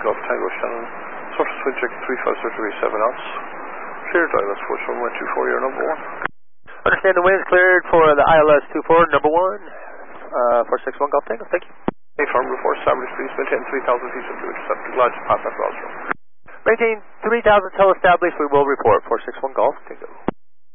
Golf Tango Shannon. Surface wind check 350 knots. Clear ILS 47124, you're number 1. Understand the wind's cleared for the ILS 24, number 1, 461 Golf Tango, thank you. Firm report established, please maintain 3,000 feet to intercept the glide path at Roswell. Maintain 3,000 till established, we will report 461 Golf Tango.